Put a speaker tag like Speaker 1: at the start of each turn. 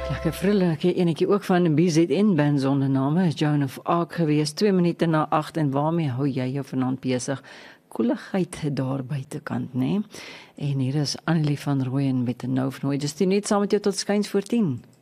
Speaker 1: Lekker vrolijke enetjie ook van BZN band sonder name is Joan of Arc gewees, 2 minute na 8 en waarmee hou jy jou vanaand besig? Koeligheid daar buitekant, né? En hier is Annelie van Rooyen met 'n nou of nooit. Dis net saam met jou tot skuins voor 10.